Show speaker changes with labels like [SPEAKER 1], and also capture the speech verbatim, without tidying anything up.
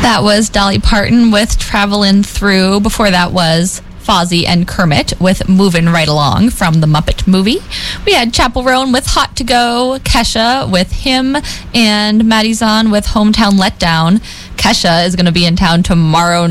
[SPEAKER 1] That was Dolly Parton with Travelin' Through. Before that was Fozzie and Kermit with Movin' Right Along from the Muppet movie. We had Chappell Roan with Hot to Go, Kesha with Him, and Maddie Zahn with Hometown Letdown. Kesha is going to be in town tomorrow